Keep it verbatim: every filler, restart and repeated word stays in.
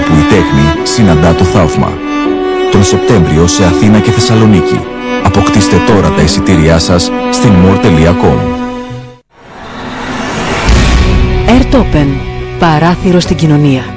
όπου η τέχνη συναντά το θαύμα. Τον Σεπτέμβριο σε Αθήνα και Θεσσαλονίκη. Αποκτήστε τώρα τα εισιτήριά σας στην more τελεία com. Airtopen. Παράθυρο στην κοινωνία.